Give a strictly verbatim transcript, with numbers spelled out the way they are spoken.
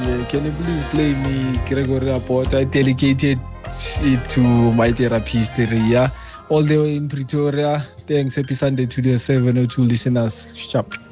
can you please play me Gregory Abbott? I dedicated it to my therapist, Ria, all the way in Pretoria. Thanks, Happy Sunday to the seven oh two listeners. Sharp.